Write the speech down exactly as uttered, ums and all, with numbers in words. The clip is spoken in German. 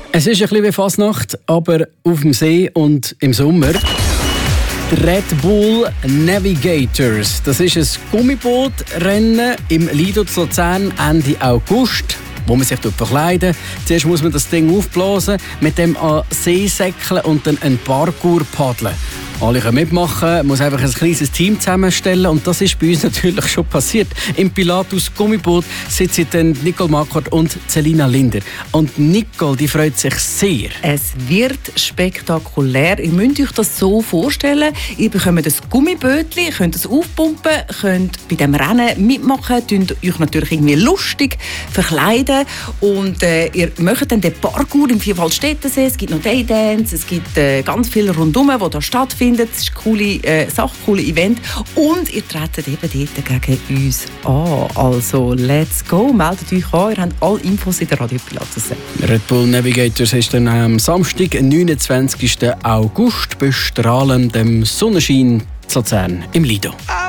Es ist ein bisschen wie Fasnacht, aber auf dem See und im Sommer. Die Red Bull Navigators. Das ist ein Gummibootrennen im Lido zu Luzern Ende August, wo man sich verkleiden. Zuerst muss man das Ding aufblasen, mit dem an See säckeln und dann einen Parkour paddeln. Alle können mitmachen, man muss einfach ein kleines Team zusammenstellen und das ist bei uns natürlich schon passiert. Im Pilatus Gummiboot sitzen dann Nicole Marquardt und Celina Linder. Und Nicole, die freut sich sehr. Es wird spektakulär. Ihr müsst euch das so vorstellen. Ihr bekommt ein Gummibötchen, könnt es aufpumpen, könnt bei dem Rennen mitmachen, könnt euch natürlich irgendwie lustig verkleiden und äh, ihr macht dann den Parkour im Vierwaldstättensee. Es gibt noch Daydance, es gibt äh, ganz viel rundum, wo da stattfindet. Es ist eine coole äh, Sache, ein cooles Event. Und ihr tretet eben dort gegen uns an. Also, let's go. Meldet euch an. Ihr habt alle Infos in der Radio Pilatus. Red Bull Navigators ist dann am Samstag, neunundzwanzigsten August, bei strahlendem Sonnenschein zu Luzern im Lido.